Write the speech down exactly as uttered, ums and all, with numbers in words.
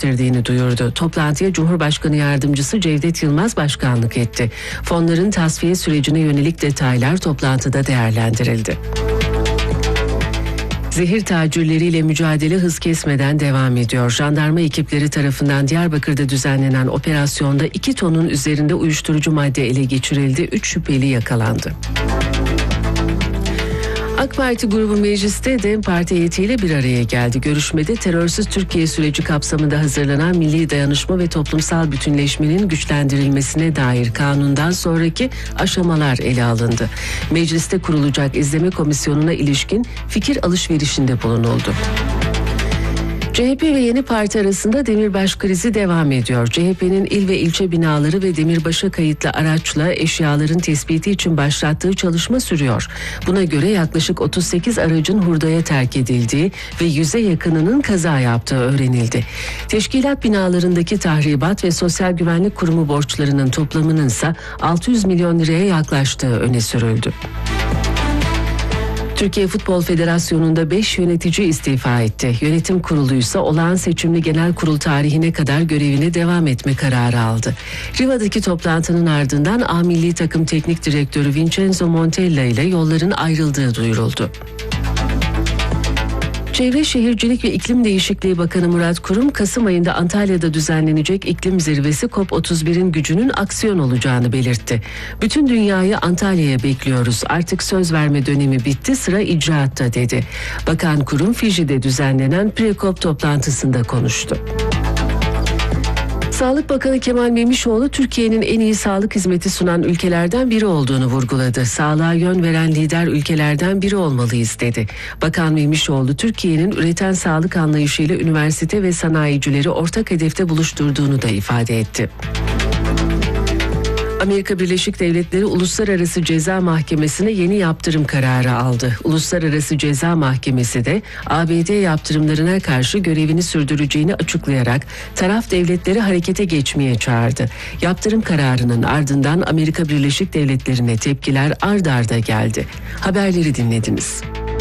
gerçekleştirdiğini duyurdu. Toplantıya Cumhurbaşkanı Yardımcısı Cevdet Yılmaz başkanlık etti. Fonların tasfiye sürecine yönelik detaylar toplantıda değerlendirildi. Zehir tacirleriyle mücadele hız kesmeden devam ediyor. Jandarma ekipleri tarafından Diyarbakır'da düzenlenen operasyonda iki tonun üzerinde uyuşturucu madde ele geçirildi. Üç şüpheli yakalandı. AK Parti grubu mecliste DEM Parti heyetiyle bir araya geldi. Görüşmede terörsüz Türkiye süreci kapsamında hazırlanan Milli Dayanışma ve Toplumsal Bütünleşmenin güçlendirilmesine dair kanundan sonraki aşamalar ele alındı. Mecliste kurulacak izleme komisyonuna ilişkin fikir alışverişinde bulunuldu. C H P ve Yeni Parti arasında demirbaş krizi devam ediyor. C H P'nin il ve ilçe binaları ve demirbaşa kayıtlı araçla eşyaların tespiti için başlattığı çalışma sürüyor. Buna göre yaklaşık otuz sekiz aracın hurdaya terk edildiği ve yüze yakınının kaza yaptığı öğrenildi. Teşkilat binalarındaki tahribat ve Sosyal Güvenlik Kurumu borçlarının toplamının ise altı yüz milyon liraya yaklaştığı öne sürüldü. Türkiye Futbol Federasyonu'nda beş yönetici istifa etti. Yönetim kurulu ise olağan seçimli genel kurul tarihine kadar görevine devam etme kararı aldı. Riva'daki toplantının ardından A Milli Takım Teknik Direktörü Vincenzo Montella ile yolların ayrıldığı duyuruldu. Çevre Şehircilik ve İklim Değişikliği Bakanı Murat Kurum, Kasım ayında Antalya'da düzenlenecek iklim zirvesi COP otuz birin gücünün aksiyon olacağını belirtti. Bütün dünyayı Antalya'ya bekliyoruz. Artık söz verme dönemi bitti, sıra icraatta dedi. Bakan Kurum, Fiji'de düzenlenen Pre-COP toplantısında konuştu. Sağlık Bakanı Kemal Memişoğlu, Türkiye'nin en iyi sağlık hizmeti sunan ülkelerden biri olduğunu vurguladı. Sağlığa yön veren lider ülkelerden biri olmalıyız dedi. Bakan Memişoğlu, Türkiye'nin üreten sağlık anlayışıyla üniversite ve sanayicileri ortak hedefte buluşturduğunu da ifade etti. Amerika Birleşik Devletleri Uluslararası Ceza Mahkemesi'ne yeni yaptırım kararı aldı. Uluslararası Ceza Mahkemesi de A B D yaptırımlarına karşı görevini sürdüreceğini açıklayarak taraf devletleri harekete geçmeye çağırdı. Yaptırım kararının ardından Amerika Birleşik Devletleri'ne tepkiler ard arda geldi. Haberleri dinlediniz.